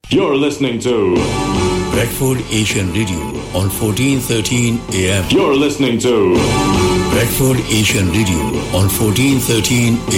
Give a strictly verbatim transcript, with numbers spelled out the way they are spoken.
You're listening to Bradford Asian Radio on fourteen thirteen A M. You're listening to Bradford Asian Radio on fourteen thirteen A M.